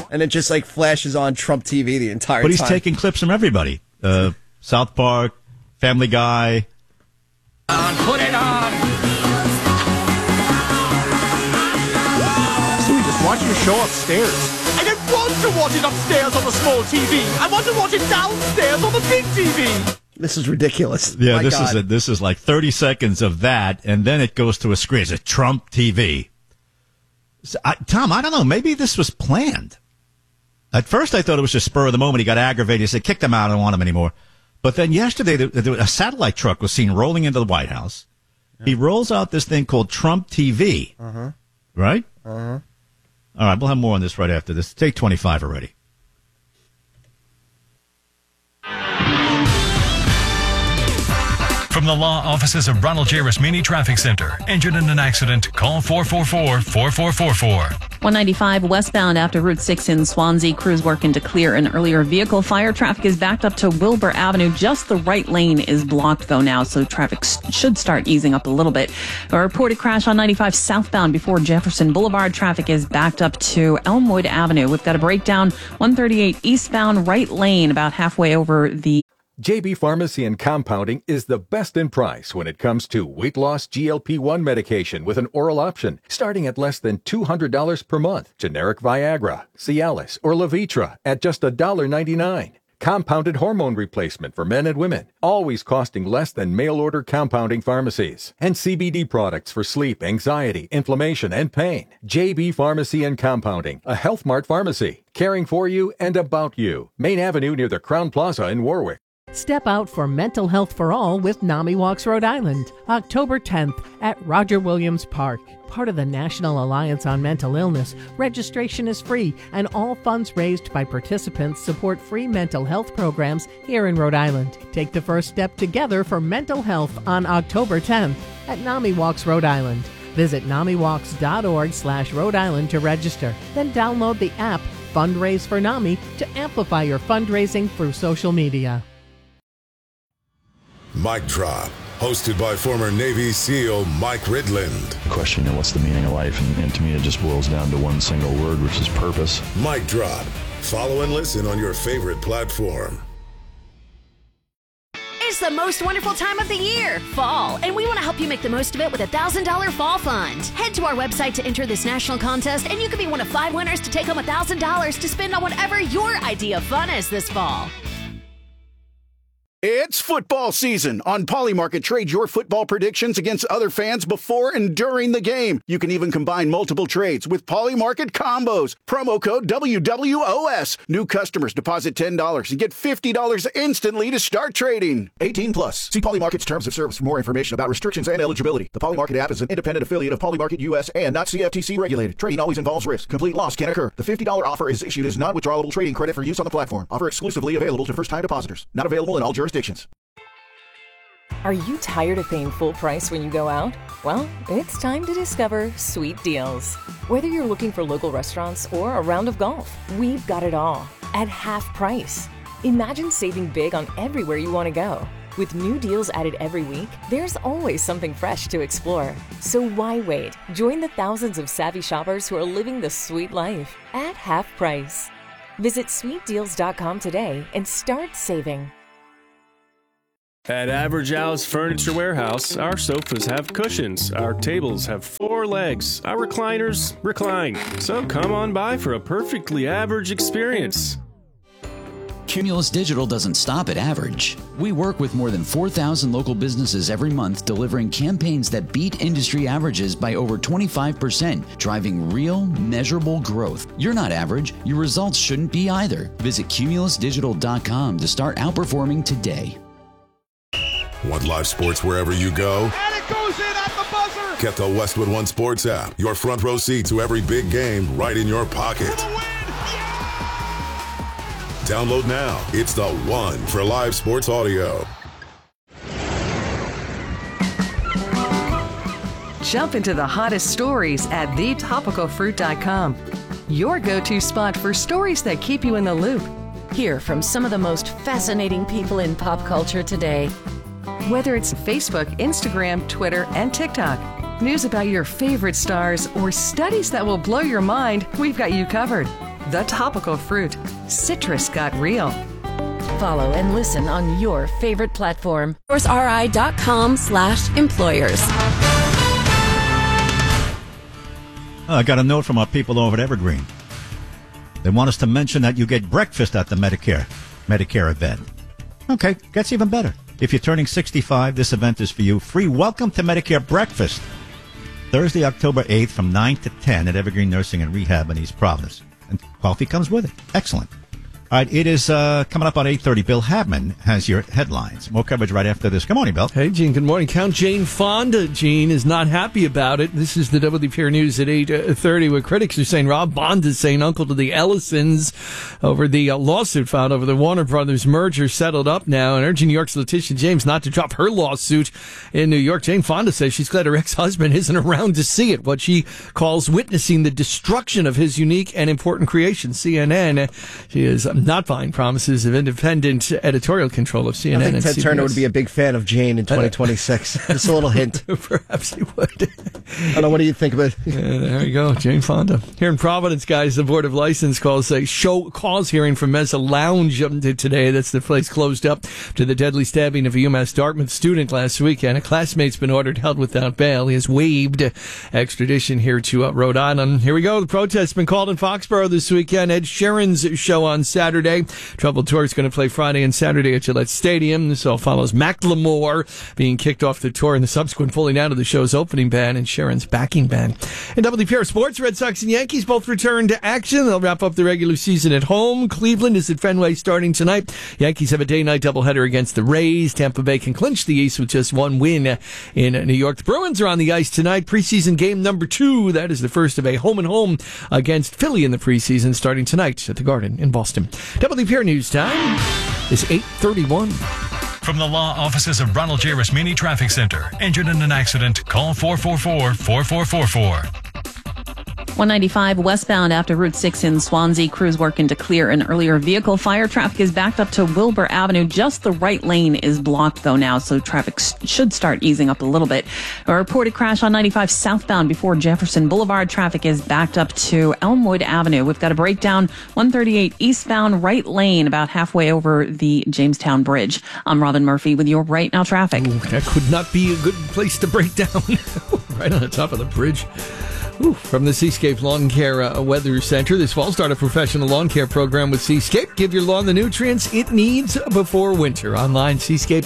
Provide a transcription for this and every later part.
And it just like flashes on Trump TV the entire time. But he's taking clips from everybody. South Park, Family Guy. Put it on! So we just watch your show upstairs. I don't want to watch it upstairs on the small TV. I want to watch it downstairs on the big TV. This is ridiculous. Yeah, My God. this is like 30 seconds of that, and then it goes to a screen. It's a Trump TV. So, Tom, I don't know. Maybe this was planned. At first, I thought it was just spur of the moment. He got aggravated. He said, kicked him out. I don't want him anymore. But then yesterday, a satellite truck was seen rolling into the White House. Yeah. He rolls out this thing called Trump TV. Uh-huh. Right? Uh-huh. All right, we'll have more on this right after this. Take 25 already. From the law offices of Ronald J. Rasmini Traffic Center. Injured in an accident? Call 444-4444. 195 westbound after Route 6 in Swansea. Crews working to clear an earlier vehicle. Fire traffic is backed up to Wilbur Avenue. Just the right lane is blocked, though, now, so traffic should start easing up a little bit. A reported crash on 95 southbound before Jefferson Boulevard. Traffic is backed up to Elmwood Avenue. We've got a breakdown 138 eastbound right lane about halfway over the... JB Pharmacy and Compounding is the best in price when it comes to weight loss GLP-1 medication with an oral option, starting at less than $200 per month. Generic Viagra, Cialis, or Levitra at just $1.99. Compounded hormone replacement for men and women, always costing less than mail-order compounding pharmacies. And CBD products for sleep, anxiety, inflammation, and pain. JB Pharmacy and Compounding, a Health Mart pharmacy, caring for you and about you. Main Avenue near the Crowne Plaza in Warwick. Step out for Mental Health for All with NAMI Walks Rhode Island, October 10th at Roger Williams Park. Part of the National Alliance on Mental Illness, registration is free, and all funds raised by participants support free mental health programs here in Rhode Island. Take the first step together for mental health on October 10th at NAMI Walks Rhode Island. Visit NAMIWalks.org/Rhode Island to register. Then download the app Fundraise for NAMI to amplify your fundraising through social media. Mic Drop, hosted by former Navy SEAL Mike Ridland. The question, what's the meaning of life? And to me, it just boils down to one single word, which is purpose. Mic Drop. Follow and listen on your favorite platform. It's the most wonderful time of the year, fall, and we want to help you make the most of it with a $1,000 fall fund. Head to our website to enter this national contest, and you could be one of 5 winners to take home $1,000 to spend on whatever your idea of fun is this fall. It's football season. On Polymarket, trade your football predictions against other fans before and during the game. You can even combine multiple trades with Polymarket combos. Promo code WWOS. New customers deposit $10 and get $50 instantly to start trading. 18 plus. See Polymarket's terms of service for more information about restrictions and eligibility. The Polymarket app is an independent affiliate of Polymarket US and not CFTC regulated. Trading always involves risk. Complete loss can occur. The $50 offer is issued as non-withdrawable trading credit for use on the platform. Offer exclusively available to first-time depositors. Not available in all jurisdictions. Are you tired of paying full price when you go out? Well, it's time to discover Sweet Deals. Whether you're looking for local restaurants or a round of golf, we've got it all at half price. Imagine saving big on everywhere you want to go. With new deals added every week, there's always something fresh to explore. So why wait? Join the thousands of savvy shoppers who are living the sweet life at half price. Visit sweetdeals.com today and start saving. At Average Al's Furniture Warehouse, our sofas have cushions, our tables have 4 legs, our recliners recline. So come on by for a perfectly average experience. Cumulus Digital doesn't stop at average. We work with more than 4,000 local businesses every month, delivering campaigns that beat industry averages by over 25%, driving real, measurable growth. You're not average. Your results shouldn't be either. Visit cumulusdigital.com to start outperforming today. Want live sports wherever you go? And it goes in at the buzzer! Get the Westwood One Sports app. Your front row seat to every big game right in your pocket. Download now. It's the one for live sports audio. Jump into the hottest stories at thetopicalfruit.com. Your go-to spot for stories that keep you in the loop. Hear from some of the most fascinating people in pop culture today. Whether it's Facebook, Instagram, Twitter, and TikTok, news about your favorite stars, or studies that will blow your mind, we've got you covered. The Topical Fruit. Citrus got real. Follow and listen on your favorite platform. SourceRI.com/employers. I got a note from our people over at Evergreen. They want us to mention that you get breakfast at the Medicare event. Okay, gets even better. If you're turning 65, this event is for you. Free welcome to Medicare breakfast. Thursday, October 8th from 9 to 10 at Evergreen Nursing and Rehab in East Providence. And coffee comes with it. Excellent. All right, it is coming up on 8:30. Bill Habman has your headlines. More coverage right after this. Good morning, Bill. Hey, Gene. Good morning. Count Jane Fonda, Gene, is not happy about it. This is the WPR News at 8:30, where critics are saying Rob Bond is saying uncle to the Ellisons over the lawsuit filed over the Warner Brothers merger settled up now, and urging New York's Letitia James not to drop her lawsuit in New York. Jane Fonda says she's glad her ex-husband isn't around to see it, what she calls witnessing the destruction of his unique and important creation, CNN. She is not buying promises of independent editorial control of CNN. I think Ted Turner would be a big fan of Jane in 2026. Just a little hint. Perhaps he would. I don't know. What do you think of it? There you go, Jane Fonda. Here in Providence, guys, the Board of License calls a show cause hearing from Mesa Lounge today. That's the place closed up to the deadly stabbing of a UMass Dartmouth student last weekend. A classmate's been ordered held without bail. He has waived extradition here to Rhode Island. Here we go. The protest's been called in Foxborough this weekend. Ed Sheeran's show on Saturday. Troubled Tour is going to play Friday and Saturday at Gillette Stadium. This all follows Macklemore being kicked off the tour and the subsequent pulling out of the show's opening band and Sharon's backing band. In WPR Sports, Red Sox and Yankees both return to action. They'll wrap up the regular season at home. Cleveland is at Fenway starting tonight. Yankees have a day-night doubleheader against the Rays. Tampa Bay can clinch the East with just one win in New York. The Bruins are on the ice tonight. Preseason game number 2. That is the first of a home-and-home against Philly in the preseason starting tonight at the Garden in Boston. WPR News time is 8:31. From the law offices of Ronald J. Rasmini Traffic Center. Injured in an accident? Call 444-4444. 195 westbound after Route 6 in Swansea. Crews working to clear an earlier vehicle. Fire traffic is backed up to Wilbur Avenue. Just the right lane is blocked, though, now, so traffic should start easing up a little bit. A reported crash on 95 southbound before Jefferson Boulevard. Traffic is backed up to Elmwood Avenue. We've got a breakdown 138 eastbound right lane about halfway over the Jamestown Bridge. I'm Robin Murphy with your Right Now traffic. Ooh, that could not be a good place to break down. Right on the top of the bridge. Ooh, from the Seascape Lawn Care Weather Center, this fall, start a professional lawn care program with Seascape. Give your lawn the nutrients it needs before winter. Online,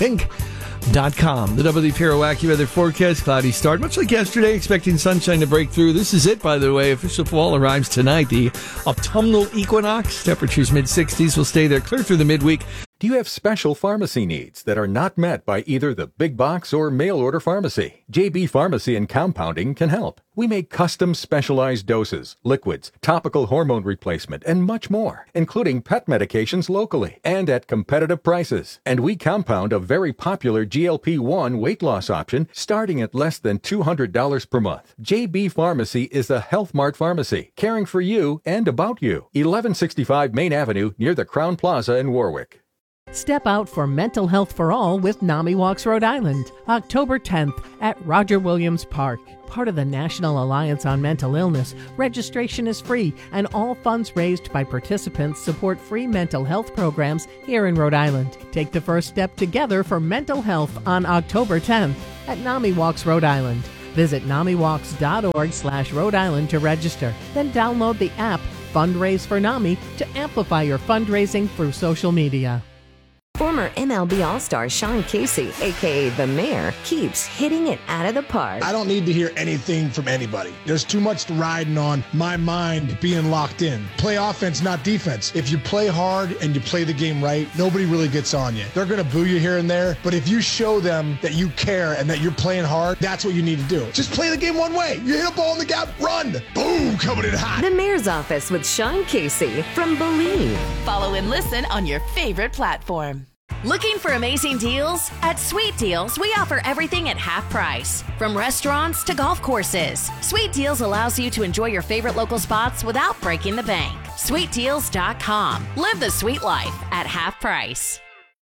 seascapeinc.com. The WPRO AccuWeather forecast, cloudy start. Much like yesterday, expecting sunshine to break through. This is it, by the way. Official fall arrives tonight. The autumnal equinox. Temperatures mid-60s will stay there clear through the midweek. Do you have special pharmacy needs that are not met by either the big box or mail order pharmacy? JB Pharmacy and Compounding can help. We make custom specialized doses, liquids, topical hormone replacement, and much more, including pet medications locally and at competitive prices. And we compound a very popular GLP-1 weight loss option starting at less than $200 per month. JB Pharmacy is a Health Mart pharmacy, caring for you and about you. 1165 Main Avenue near the Crown Plaza in Warwick. Step out for mental health for all with NAMI Walks Rhode Island, October 10th at Roger Williams Park. Part of the National Alliance on Mental Illness, registration is free and all funds raised by participants support free mental health programs here in Rhode Island. Take the first step together for mental health on October 10th at NAMI Walks Rhode Island. Visit NAMIWalks.org/Rhode Island to register. Then download the app Fundraise for NAMI to amplify your fundraising through social media. Former MLB All-Star Sean Casey, a.k.a. The Mayor, keeps hitting it out of the park. I don't need to hear anything from anybody. There's too much riding on my mind being locked in. Play offense, not defense. If you play hard and you play the game right, nobody really gets on you. They're going to boo you here and there, but if you show them that you care and that you're playing hard, that's what you need to do. Just play the game one way. You hit a ball in the gap, run. Boom, coming in hot. The Mayor's Office with Sean Casey from Believe. Follow and listen on your favorite platform. Looking for amazing deals? At Sweet Deals, we offer everything at half price. From restaurants to golf courses, Sweet Deals allows you to enjoy your favorite local spots without breaking the bank. SweetDeals.com. Live the sweet life at half price.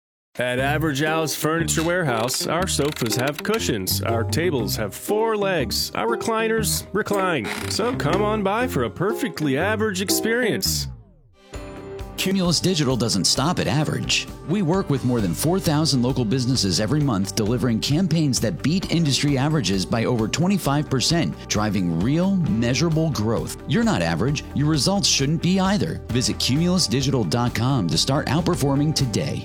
At Average Al's Furniture Warehouse, our sofas have cushions, our tables have 4 legs, our recliners recline. So come on by for a perfectly average experience. Cumulus Digital doesn't stop at average. We work with more than 4,000 local businesses every month, delivering campaigns that beat industry averages by over 25%, driving real, measurable growth. You're not average. Your results shouldn't be either. Visit cumulusdigital.com to start outperforming today.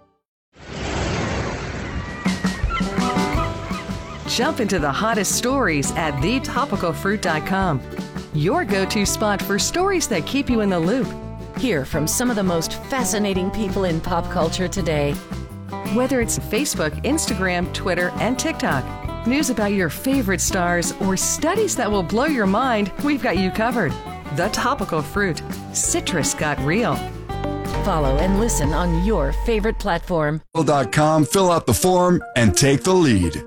Jump into the hottest stories at thetopicalfruit.com. Your go-to spot for stories that keep you in the loop. Hear from some of the most fascinating people in pop culture today. Whether it's Facebook, Instagram, Twitter, and TikTok, news about your favorite stars, or studies that will blow your mind, we've got you covered. The Topical Fruit. Citrus got real. Follow and listen on your favorite platform. Fill out the form and take the lead.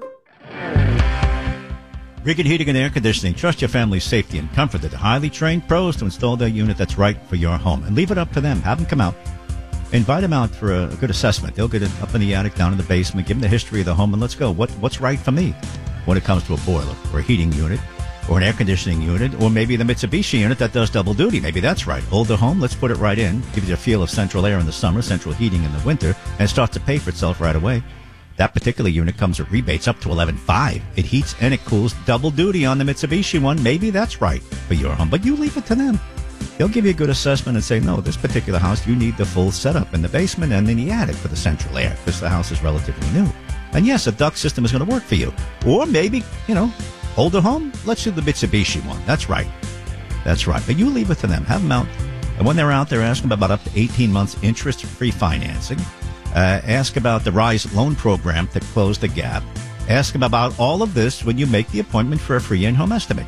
Riggin Heating and Air Conditioning. Trust your family's safety and comfort to the highly trained pros to install their unit that's right for your home. And leave it up to them. Have them come out. Invite them out for a good assessment. They'll get it up in the attic, down in the basement, give them the history of the home, and let's go. What's right for me when it comes to a boiler or a heating unit or an air conditioning unit or maybe the Mitsubishi unit that does double duty. Maybe that's right. Older home, let's put it right in. Give you a feel of central air in the summer, central heating in the winter, and it starts to pay for itself right away. That particular unit comes with rebates up to $11,500. It heats and it cools double duty on the Mitsubishi one. Maybe that's right for your home, but you leave it to them. They'll give you a good assessment and say, no, this particular house, you need the full setup in the basement and in the attic for the central air because the house is relatively new. And yes, a duct system is going to work for you. Or maybe, older home, let's do the Mitsubishi one. That's right. That's right. But you leave it to them. Have them out. And when they're out there, ask them about up to 18 months interest-free financing. Ask about the RISE loan program to close the gap. Ask them about all of this when you make the appointment for a free in-home estimate.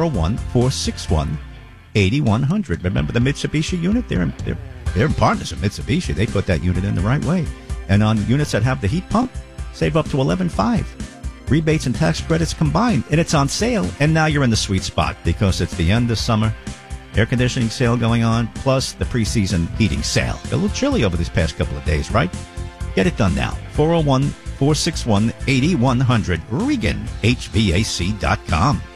401-461-8100. Remember the Mitsubishi unit? They're partners of Mitsubishi. They put that unit in the right way. And on units that have the heat pump, save up to $11,500. Rebates and tax credits combined. And it's on sale. And now you're in the sweet spot because it's the end of summer. Air conditioning sale going on, plus the preseason heating sale. A little chilly over these past couple of days, right? Get it done now. 401-461-8100. ReganHVAC.com.